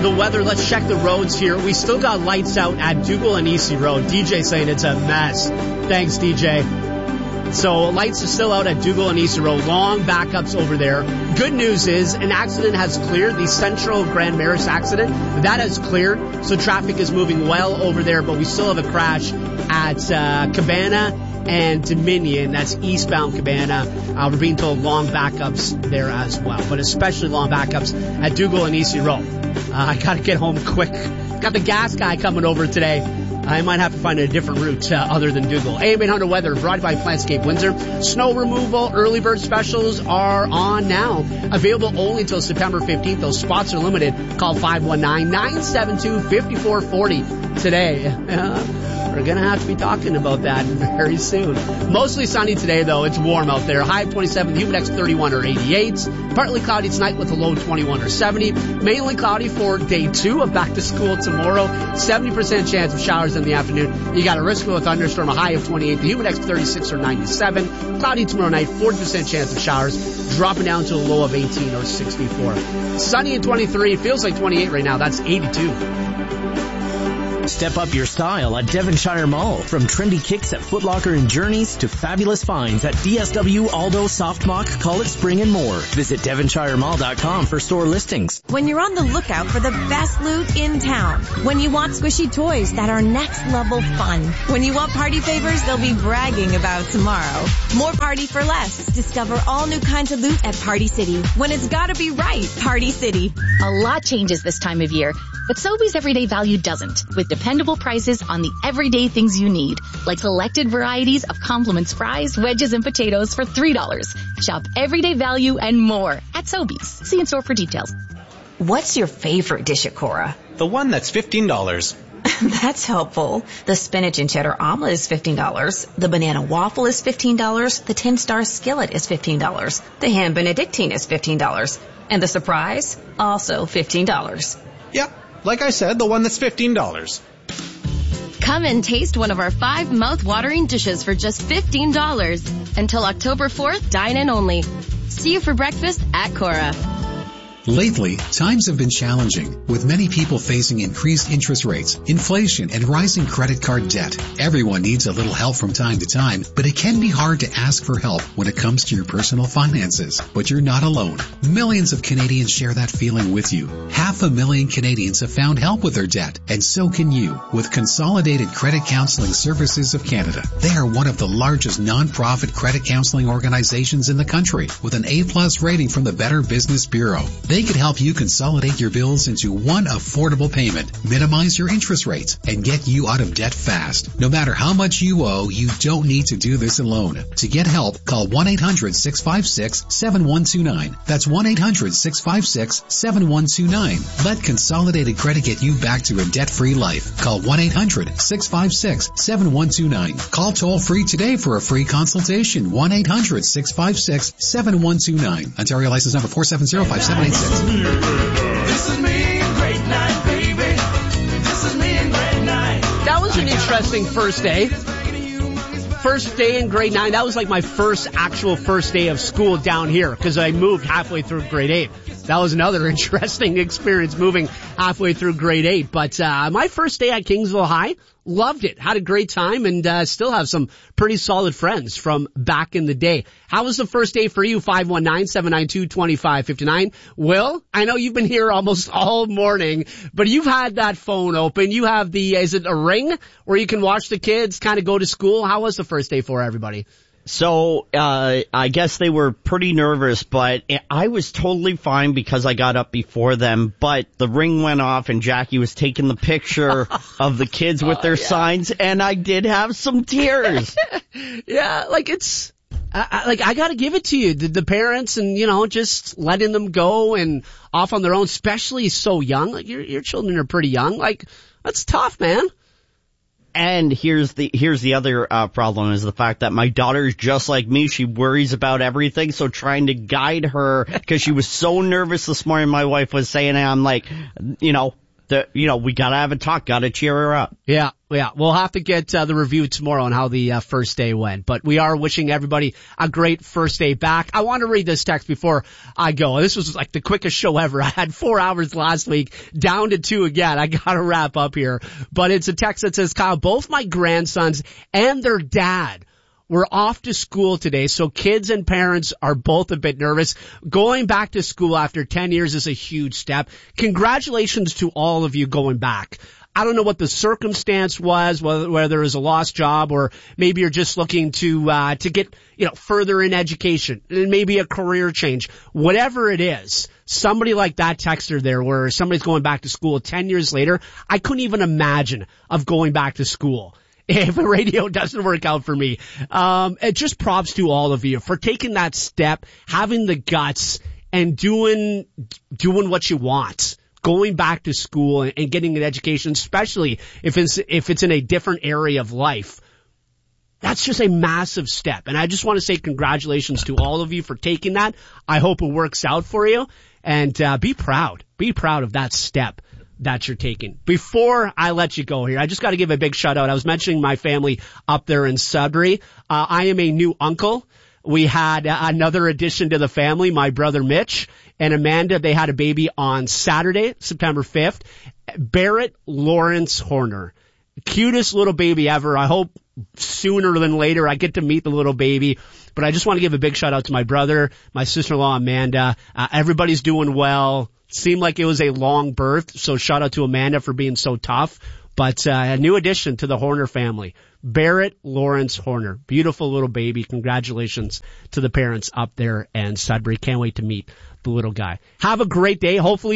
the weather, let's check the roads here. We still got lights out at Dougal and Easy Road. DJ saying it's a mess. Thanks, DJ. So lights are still out at Dougal and Easy Road. Long backups over there. Good news is an accident has cleared. The Central Grand Maris accident, that has cleared. So traffic is moving well over there, but we still have a crash at Cabana and Dominion. That's eastbound Cabana. We're being told long backups there as well, but especially long backups at Dougal and Easy Road. I got to get home quick. Got the gas guy coming over today. I might have to find a different route other than Dougal. AM 800 weather brought to you by Plantscape Windsor. Snow removal early bird specials are on now. Available only until September 15th. Those spots are limited. Call 519-972-5440 today. We're going to have to be talking about that very soon. Mostly sunny today, though. It's warm out there. High of 27, humid index 31 or 88. Partly cloudy tonight with a low 21 or 70. Mainly cloudy for day 2 of back to school tomorrow. 70% chance of showers in the afternoon. You got a risk of a thunderstorm, a high of 28. The humid index 36 or 97. Cloudy tomorrow night, 40% chance of showers. Dropping down to a low of 18 or 64. Sunny at 23. It feels like 28 right now. That's 82. Step up your style at Devonshire Mall. From trendy kicks at Foot Locker and Journeys to fabulous finds at DSW, Aldo, Softmock, Call It Spring, and more. Visit DevonShireMall.com for store listings. When you're on the lookout for the best loot in town. When you want squishy toys that are next level fun. When you want party favors they'll be bragging about tomorrow. More party for less. Discover all new kinds of loot at Party City. When it's gotta be right, Party City. A lot changes this time of year, but Sobeys Everyday Value doesn't, with dependable prices on the everyday things you need, like selected varieties of Compliments fries, wedges, and potatoes for $3. Shop Everyday Value and more at Sobeys. See in store for details. What's your favorite dish at Cora? The one that's $15. That's helpful. The spinach and cheddar omelet is $15. The banana waffle is $15. The 10-star skillet is $15. The ham benedictine is $15. And the surprise? Also $15. Yep. Like I said, the one that's $15. Come and taste one of our 5 mouth-watering dishes for just $15. Until October 4th, dine in only. See you for breakfast at Cora. Lately, times have been challenging, with many people facing increased interest rates, inflation, and rising credit card debt. Everyone needs a little help from time to time, but it can be hard to ask for help when it comes to your personal finances. But you're not alone. Millions of Canadians share that feeling with you. 500,000 Canadians have found help with their debt, and so can you, with Consolidated Credit Counseling Services of Canada. They are one of the largest non-profit credit counseling organizations in the country, with an A+ rating from the Better Business Bureau. They can help you consolidate your bills into one affordable payment, minimize your interest rates, and get you out of debt fast. No matter how much you owe, you don't need to do this alone. To get help, call 1-800-656-7129. That's 1-800-656-7129. Let Consolidated Credit get you back to a debt-free life. Call 1-800-656-7129. Call toll-free today for a free consultation. 1-800-656-7129. Ontario license number 4705786. This is me in grade 9, baby. This is me in grade 9. That was an interesting first day. First day in grade 9. That was like my actual first day of school down here because I moved halfway through grade 8. That was another interesting experience moving halfway through grade 8. But my first day at Kingsville High, loved it. Had a great time and still have some pretty solid friends from back in the day. How was the first day for you? 519-792-2559. Will, I know you've been here almost all morning, but you've had that phone open. You have is it a Ring where you can watch the kids kind of go to school? How was the first day for everybody? So, I guess they were pretty nervous, but I was totally fine because I got up before them, but the Ring went off and Jackie was taking the picture of the kids with their signs, and I did have some tears. Yeah, like it's, I gotta give it to you, the parents and, just letting them go and off on their own, especially so young. Like your children are pretty young. Like, that's tough, man. And here's the other problem is the fact that my daughter's just like me. She worries about everything. So trying to guide her because she was so nervous this morning. My wife was saying, I'm like, we gotta have a talk, gotta cheer her up. Yeah. We'll have to get the review tomorrow on how the first day went. But we are wishing everybody a great first day back. I want to read this text before I go. This was like the quickest show ever. I had 4 hours last week, down to 2 again. I gotta wrap up here. But it's a text that says, Kyle, both my grandsons and their dad were off to school today, so kids and parents are both a bit nervous. Going back to school after 10 years is a huge step. Congratulations to all of you going back. I don't know what the circumstance was, whether it was a lost job or maybe you're just looking to get, further in education and maybe a career change. Whatever it is, somebody like that texter there where somebody's going back to school 10 years later, I couldn't even imagine of going back to school if the radio doesn't work out for me. It just props to all of you for taking that step, having the guts and doing what you want. Going back to school and getting an education, especially if it's in a different area of life. That's just a massive step. And I just want to say congratulations to all of you for taking that. I hope it works out for you. And be proud. Be proud of that step that you're taking. Before I let you go here, I just got to give a big shout out. I was mentioning my family up there in Sudbury. I am a new uncle. We had another addition to the family, my brother Mitch and Amanda. They had a baby on Saturday, September 5th. Barrett Lawrence Horner. Cutest little baby ever. I hope sooner than later I get to meet the little baby. But I just want to give a big shout out to my brother, my sister-in-law Amanda. Everybody's doing well. Seemed like it was a long birth, so shout out to Amanda for being so tough. But a new addition to the Horner family. Barrett Lawrence Horner. Beautiful little baby. Congratulations to the parents up there in Sudbury. Can't wait to meet the little guy. Have a great day. Hopefully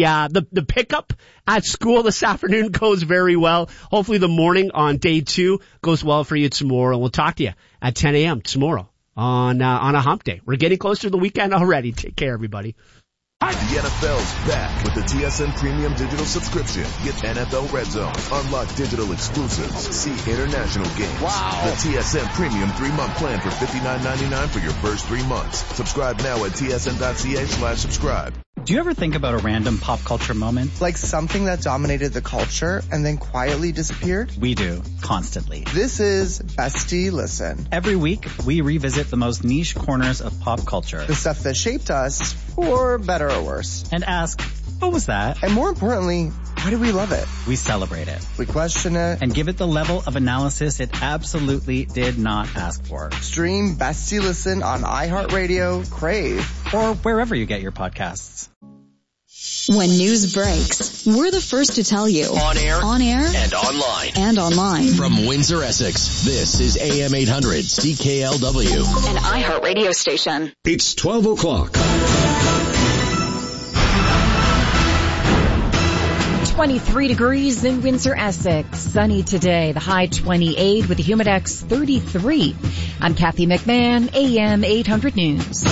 the pickup at school this afternoon goes very well. Hopefully the morning on day 2 goes well for you tomorrow. And we'll talk to you at 10 a.m. tomorrow on a hump day. We're getting closer to the weekend already. Take care, everybody. The NFL's back with the TSN Premium Digital subscription. Get NFL Red Zone, unlock digital exclusives, see international games. Wow. The TSN Premium 3-month plan for $59.99 for your first 3 months. Subscribe now at tsn.ca/subscribe. Do you ever think about a random pop culture moment? Like something that dominated the culture and then quietly disappeared? We do, constantly. This is Bestie Listen. Every week, we revisit the most niche corners of pop culture. The stuff that shaped us, for better or worse. And ask, what was that? And more importantly, why do we love it? We celebrate it. We question it. And give it the level of analysis it absolutely did not ask for. Stream Bestie Listen on iHeartRadio, Crave, or wherever you get your podcasts. When news breaks, we're the first to tell you. On air, and online. From Windsor, Essex, this is AM 800 CKLW. An iHeartRadio station. It's 12 o'clock. 23 degrees in Windsor, Essex. Sunny today. The high 28 with the humidex 33. I'm Kathy McMahon, AM 800 News.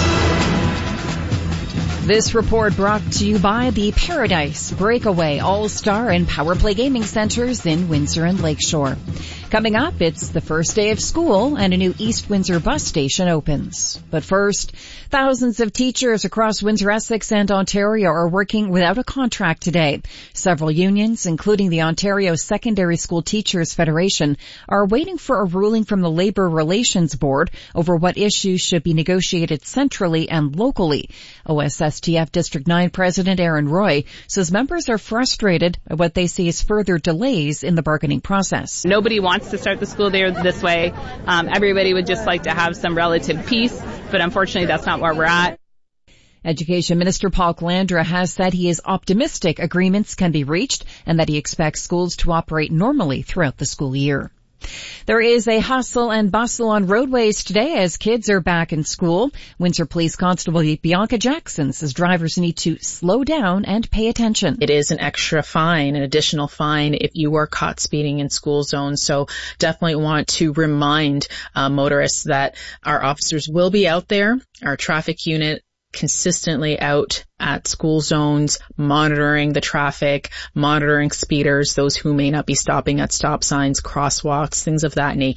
This report brought to you by the Paradise, Breakaway, All-Star, and Power Play Gaming Centers in Windsor and Lakeshore. Coming up, it's the first day of school and a new East Windsor bus station opens. But first, thousands of teachers across Windsor, Essex, and Ontario are working without a contract today. Several unions, including the Ontario Secondary School Teachers Federation, are waiting for a ruling from the Labour Relations Board over what issues should be negotiated centrally and locally. OSSTF District 9 President Aaron Roy says members are frustrated by what they see as further delays in the bargaining process. Nobody wants to start the school year this way. Everybody would just like to have some relative peace, but unfortunately that's not where we're at. Education Minister Paul Calandra has said he is optimistic agreements can be reached and that he expects schools to operate normally throughout the school year. There is a hustle and bustle on roadways today as kids are back in school. Windsor Police Constable Bianca Jackson says drivers need to slow down and pay attention. It is an extra fine, an additional fine if you are caught speeding in school zones. So definitely want to remind motorists that our officers will be out there, our traffic unit consistently out at school zones, monitoring the traffic, monitoring speeders, those who may not be stopping at stop signs, crosswalks, things of that nature.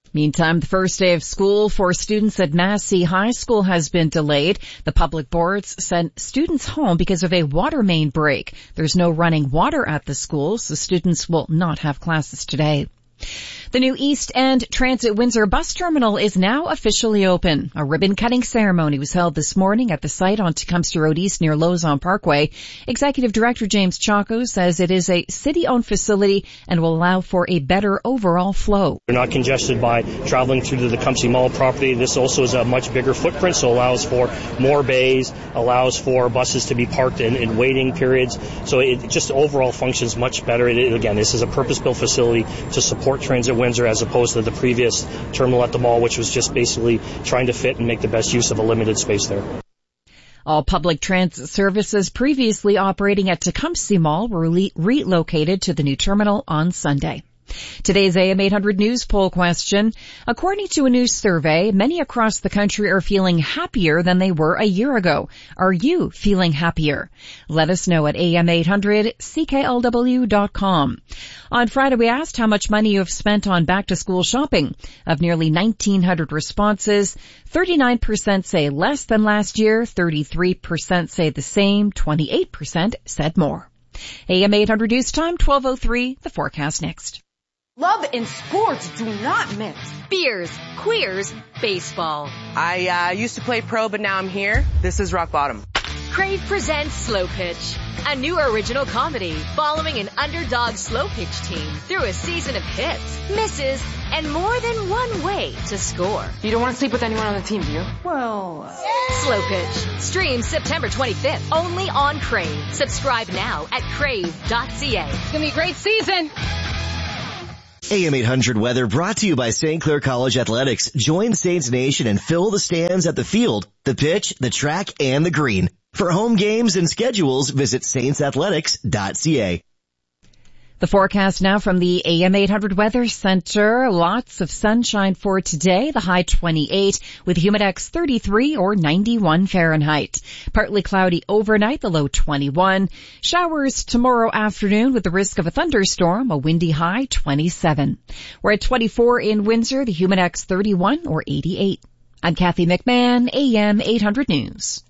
Meantime, the first day of school for students at Massey High School has been delayed. The public boards sent students home because of a water main break. There's no running water at the school, so students will not have classes today. The new East End Transit Windsor bus terminal is now officially open. A ribbon-cutting ceremony was held this morning at the site on Tecumseh Road East near Lausanne Parkway. Executive Director James Chaco says it is a city-owned facility and will allow for a better overall flow. We're not congested by traveling through to the Tecumseh Mall property. This also is a much bigger footprint, so allows for more bays, allows for buses to be parked in waiting periods. So it just overall functions much better. Again, this is a purpose-built facility to support Transit Windsor as opposed to the previous terminal at the mall, which was just basically trying to fit and make the best use of a limited space there. All public transit services previously operating at Tecumseh Mall were relocated to the new terminal on Sunday. Today's AM 800 News poll question. According to a new survey, many across the country are feeling happier than they were a year ago. Are you feeling happier? Let us know at am800CKLW.com. On Friday, we asked how much money you have spent on back-to-school shopping. Of nearly 1,900 responses, 39% say less than last year, 33% say the same, 28% said more. AM 800 News Time, 12:03, the forecast next. Love and sports do not mix. Beers, queers, baseball. I used to play pro, but now I'm here. This is rock bottom. Crave presents Slow Pitch, a new original comedy following an underdog slow pitch team through a season of hits, misses, and more than one way to score. You don't want to sleep with anyone on the team, do you? Well, Slow Pitch. Streams September 25th only on Crave. Subscribe now at crave.ca. It's going to be a great season. AM 800 weather brought to you by St. Clair College Athletics. Join Saints Nation and fill the stands at the field, the pitch, the track, and the green. For home games and schedules, visit saintsathletics.ca. The forecast now from the AM 800 Weather Center. Lots of sunshine for today, the high 28 with humidex 33 or 91 Fahrenheit. Partly cloudy overnight, the low 21. Showers tomorrow afternoon with the risk of a thunderstorm, a windy high 27. We're at 24 in Windsor, the humidex 31 or 88. I'm Kathy McMahon, AM 800 News.